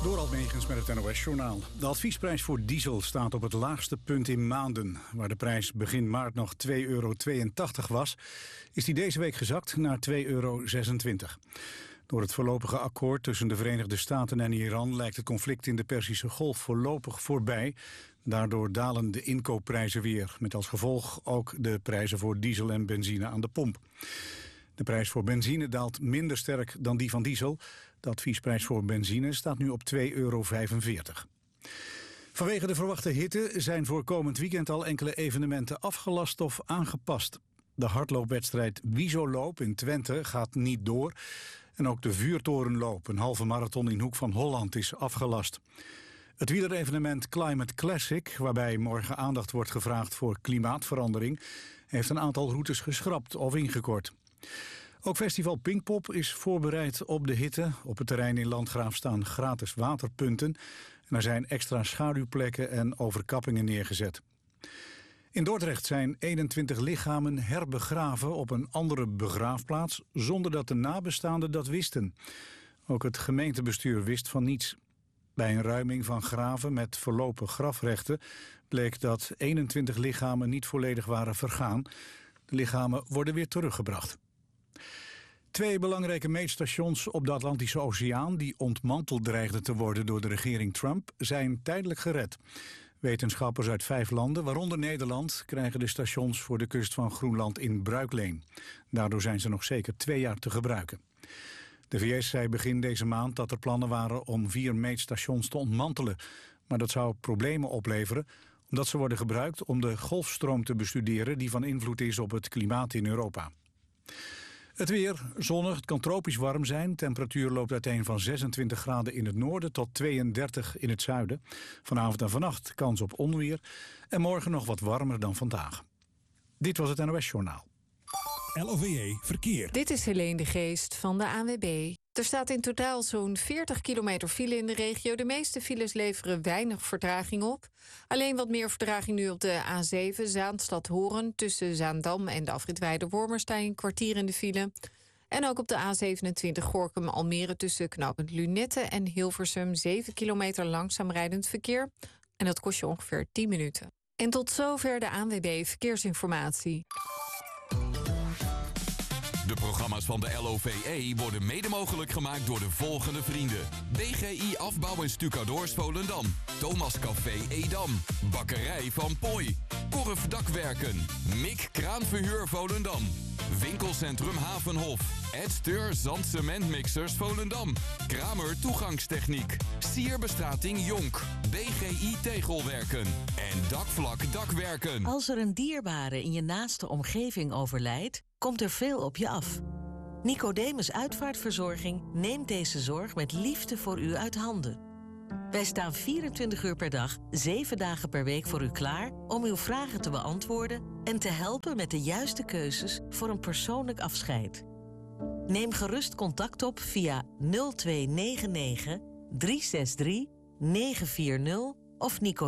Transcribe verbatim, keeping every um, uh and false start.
Door Almegens met het N O S-journaal. De adviesprijs voor diesel staat op het laagste punt in maanden. Waar de prijs begin maart nog twee euro tweeëntachtig was, is die deze week gezakt naar twee euro zesentwintig. Door het voorlopige akkoord tussen de Verenigde Staten en Iran lijkt het conflict in de Perzische Golf voorlopig voorbij. Daardoor dalen de inkoopprijzen weer, met als gevolg ook de prijzen voor diesel en benzine aan de pomp. De prijs voor benzine daalt minder sterk dan die van diesel. De adviesprijs voor benzine staat nu op twee euro vijfenveertig. Vanwege de verwachte hitte zijn voor komend weekend al enkele evenementen afgelast of aangepast. De hardloopwedstrijd Wiesoloop in Twente gaat niet door. En ook de Vuurtorenloop, een halve marathon in Hoek van Holland, is afgelast. Het wielerevenement Climate Classic, waarbij morgen aandacht wordt gevraagd voor klimaatverandering, heeft een aantal routes geschrapt of ingekort. Ook festival Pinkpop is voorbereid op de hitte. Op het terrein in Landgraaf staan gratis waterpunten. En er zijn extra schaduwplekken en overkappingen neergezet. In Dordrecht zijn eenentwintig lichamen herbegraven op een andere begraafplaats, zonder dat de nabestaanden dat wisten. Ook het gemeentebestuur wist van niets. Bij een ruiming van graven met verlopen grafrechten bleek dat eenentwintig lichamen niet volledig waren vergaan. De lichamen worden weer teruggebracht. Twee belangrijke meetstations op de Atlantische Oceaan, die ontmanteld dreigden te worden door de regering Trump, zijn tijdelijk gered. Wetenschappers uit vijf landen, waaronder Nederland, krijgen de stations voor de kust van Groenland in bruikleen. Daardoor zijn ze nog zeker twee jaar te gebruiken. De V S zei begin deze maand dat er plannen waren om vier meetstations te ontmantelen. Maar dat zou problemen opleveren, omdat ze worden gebruikt om de golfstroom te bestuderen die van invloed is op het klimaat in Europa. Het weer, zonnig, het kan tropisch warm zijn. Temperatuur loopt uiteen van zesentwintig graden in het noorden tot tweeëndertig in het zuiden. Vanavond en vannacht kans op onweer. En morgen nog wat warmer dan vandaag. Dit was het N O S-journaal. L O V E Verkeer. Dit is Helene de Geest van de A N W B. Er staat in totaal zo'n veertig kilometer file in de regio. De meeste files leveren weinig vertraging op. Alleen wat meer vertraging nu op de A zeven Zaanstad-Horen. Tussen Zaandam en de afrit Weidewormer sta je een kwartier in de file. En ook op de A zevenentwintig Gorinchem-Almere tussen knooppunt Lunette en Hilversum. zeven kilometer langzaam rijdend verkeer. En dat kost je ongeveer tien minuten. En tot zover de A N W B Verkeersinformatie. De programma's van de L O V E worden mede mogelijk gemaakt door de volgende vrienden. B G I Afbouw en Stucadoors Volendam. Thomas Café Edam. Bakkerij Van Pooi. Korf Dakwerken. Mik Kraanverhuur Volendam. Winkelcentrum Havenhof. Ed Steur Zand Cementmixers Volendam. Kramer Toegangstechniek. Sierbestrating Jonk. B G I Tegelwerken. En Dakvlak Dakwerken. Als er een dierbare in je naaste omgeving overlijdt, komt er veel op je af. Nicodemus Uitvaartverzorging neemt deze zorg met liefde voor u uit handen. Wij staan vierentwintig uur per dag, zeven dagen per week voor u klaar om uw vragen te beantwoorden en te helpen met de juiste keuzes voor een persoonlijk afscheid. Neem gerust contact op via nul twee negen negen, drie zes drie, negen vier nul of Nico